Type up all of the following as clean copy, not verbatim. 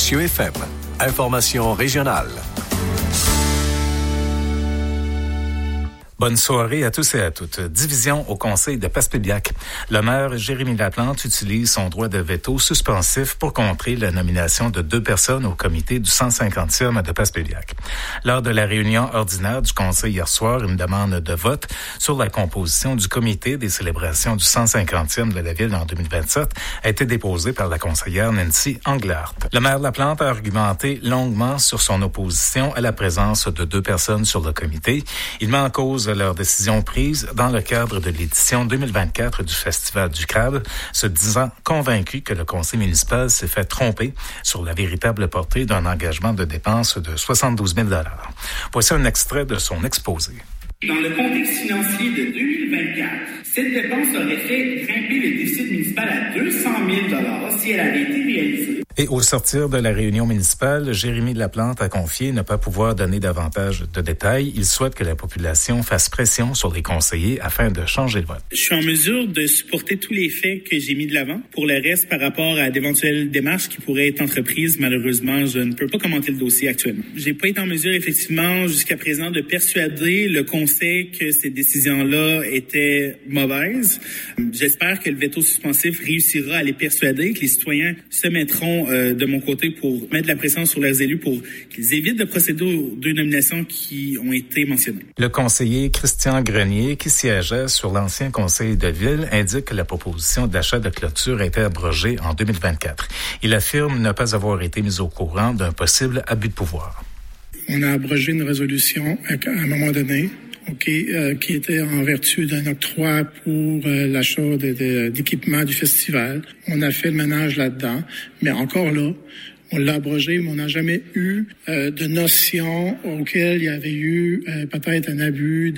Monsieur FM. Information régionale. Bonne soirée à tous et à toutes. Division au conseil de Passepébiac. Le maire Jérémy Laplante utilise son droit de veto suspensif pour contrer la nomination de 2 personnes au comité du 150e de Passepébiac. Lors de la réunion ordinaire du conseil hier soir, une demande de vote sur la composition du comité des célébrations du 150e de la ville en 2027 a été déposée par la conseillère Nancy Anglart. Le maire Laplante a argumenté longuement sur son opposition à la présence de 2 personnes sur le comité. Il met en cause leur décision prise dans le cadre de l'édition 2024 du Festival du Crabe, se disant convaincu que le conseil municipal s'est fait tromper sur la véritable portée d'un engagement de dépenses de 72 000 $. Voici un extrait de son exposé. Dans le contexte financier de 2024, cette dépense aurait fait grimper le déficit municipal à 200 000 $ si elle avait été réalisée. Et au sortir de la réunion municipale, Jérémy Laplante a confié ne pas pouvoir donner davantage de détails. Il souhaite que la population fasse pression sur les conseillers afin de changer le vote. Je suis en mesure de supporter tous les faits que j'ai mis de l'avant. Pour le reste, par rapport à d'éventuelles démarches qui pourraient être entreprises, malheureusement, je ne peux pas commenter le dossier actuellement. J'ai pas été en mesure, effectivement, jusqu'à présent, de persuader le conseil que ces décisions-là étaient mauvaises. J'espère que le veto suspensif réussira à les persuader, que les citoyens se mettront de mon côté pour mettre la pression sur leurs élus pour qu'ils évitent de procéder aux 2 nominations qui ont été mentionnées. Le conseiller Christian Grenier, qui siégeait sur l'ancien conseil de ville, indique que la proposition d'achat de clôture a été abrogée en 2024. Il affirme ne pas avoir été mis au courant d'un possible abus de pouvoir. On a abrogé une résolution à un moment donné. Qui était en vertu d'un octroi pour l'achat d'équipements du festival. On a fait le ménage là-dedans, mais encore là, on l'a abrogé, mais on n'a jamais eu de notion auquel il y avait eu peut-être un abus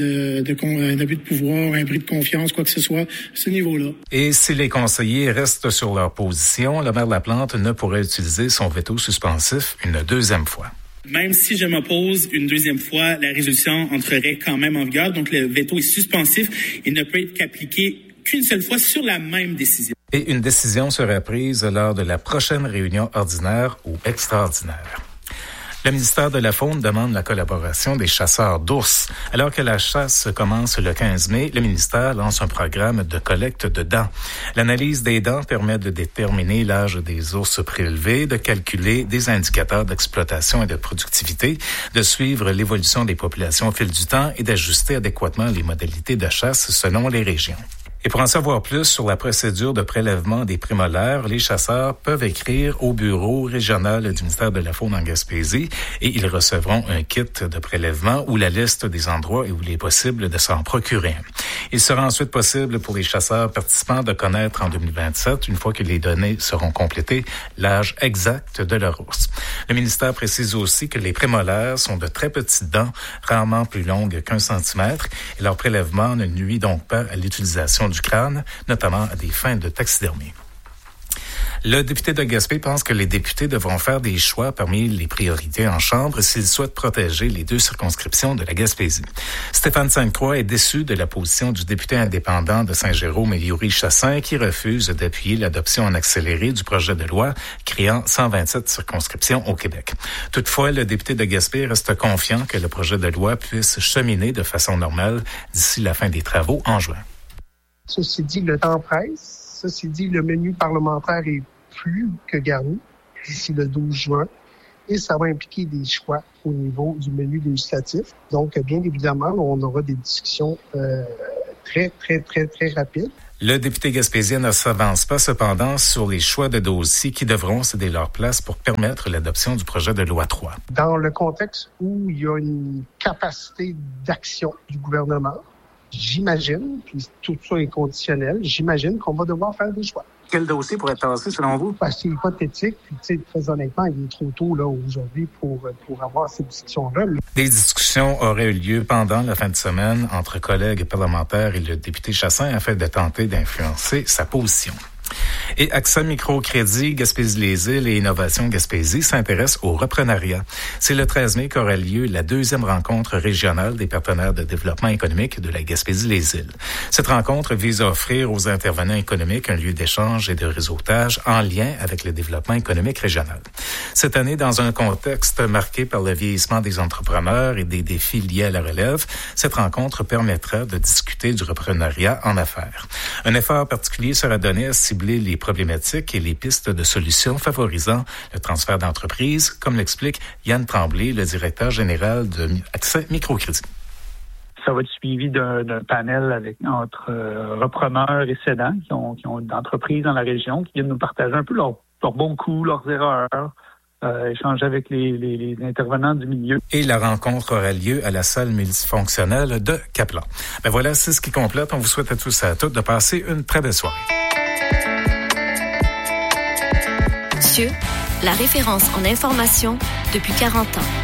un abus de pouvoir, un bris de confiance, quoi que ce soit, à ce niveau-là. Et si les conseillers restent sur leur position, le maire Laplante ne pourrait utiliser son veto suspensif une 2e fois. Même si je m'oppose une 2e fois, la résolution entrerait quand même en vigueur. Donc, le veto est suspensif. Il ne peut être qu'appliqué qu'une seule fois sur la même décision. Et une décision sera prise lors de la prochaine réunion ordinaire ou extraordinaire. Le ministère de la Faune demande la collaboration des chasseurs d'ours. Alors que la chasse commence le 15 mai, le ministère lance un programme de collecte de dents. L'analyse des dents permet de déterminer l'âge des ours prélevés, de calculer des indicateurs d'exploitation et de productivité, de suivre l'évolution des populations au fil du temps et d'ajuster adéquatement les modalités de chasse selon les régions. Et pour en savoir plus sur la procédure de prélèvement des prémolaires, les chasseurs peuvent écrire au bureau régional du ministère de la Faune en Gaspésie et ils recevront un kit de prélèvement ou la liste des endroits où il est possible de s'en procurer. Il sera ensuite possible pour les chasseurs participants de connaître en 2027, une fois que les données seront complétées, l'âge exact de leur ours. Le ministère précise aussi que les prémolaires sont de très petites dents, rarement plus longues qu'1 centimètre, et leur prélèvement ne nuit donc pas à l'utilisation du crâne, notamment à des fins de taxidermie. Le député de Gaspé pense que les députés devront faire des choix parmi les priorités en Chambre s'ils souhaitent protéger les 2 circonscriptions de la Gaspésie. Stéphane Sainte-Croix est déçu de la position du député indépendant de Saint-Jérôme, Yuri Chassin, qui refuse d'appuyer l'adoption en accéléré du projet de loi créant 127 circonscriptions au Québec. Toutefois, le député de Gaspé reste confiant que le projet de loi puisse cheminer de façon normale d'ici la fin des travaux en juin. Ceci dit, le temps presse. Ceci dit, le menu parlementaire est plus que garni d'ici le 12 juin et ça va impliquer des choix au niveau du menu législatif. Donc, bien évidemment, on aura des discussions très rapides. Le député gaspésien ne s'avance pas cependant sur les choix de dossiers qui devront céder leur place pour permettre l'adoption du projet de loi 3. Dans le contexte où il y a une capacité d'action du gouvernement, j'imagine, puis tout ça est conditionnel, j'imagine qu'on va devoir faire des choix. Quel dossier pourrait passer selon vous? C'est hypothétique, puis très honnêtement, il est trop tôt là aujourd'hui pour avoir ces discussions-là. Des discussions auraient eu lieu pendant la fin de semaine entre collègues parlementaires et le député Chassin afin de tenter d'influencer sa position. Et AXA Microcrédit Gaspésie-les-Îles et Innovation Gaspésie s'intéressent au reprenariat. C'est le 13 mai qu'aura lieu la 2e rencontre régionale des partenaires de développement économique de la Gaspésie-les-Îles. Cette rencontre vise à offrir aux intervenants économiques un lieu d'échange et de réseautage en lien avec le développement économique régional. Cette année, dans un contexte marqué par le vieillissement des entrepreneurs et des défis liés à la relève, cette rencontre permettra de discuter du reprenariat en affaires. Un effort particulier sera donné à cibler les problématiques et les pistes de solutions favorisant le transfert d'entreprise, comme l'explique Yann Tremblay, le directeur général de Accès Microcrédit. Ça va être suivi d'un panel entre repreneurs et cédants qui ont d'entreprises dans la région, qui viennent nous partager un peu leurs bons coups, leurs erreurs, échanger avec les intervenants du milieu. Et la rencontre aura lieu à la salle multifonctionnelle de Caplan. Voilà, c'est ce qui complète. On vous souhaite à tous et à toutes de passer une très belle soirée. CIeux, la référence en information depuis 40 ans.